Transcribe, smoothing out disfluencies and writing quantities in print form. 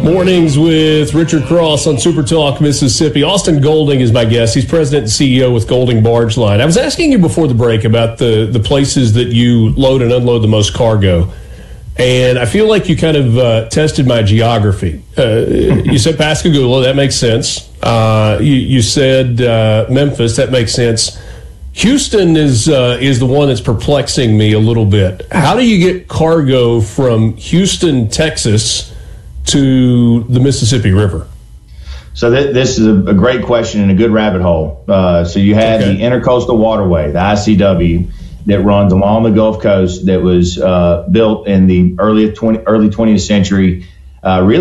Mornings with Richard Cross on Super Talk Mississippi. Austin Golding is my guest. He's president and CEO with Golding Barge Line. I was asking you before the break about the places that you load and unload the most cargo, and I feel like you kind of tested my geography. You said Pascagoula, that makes sense. You said Memphis, that makes sense. Houston is the one that's perplexing me a little bit. How do you get cargo from Houston, Texas, to the Mississippi River? So this is a great question and a good rabbit hole. So you have the Intercoastal Waterway, the ICW, that runs along the Gulf Coast, that was built in the early 20th century, really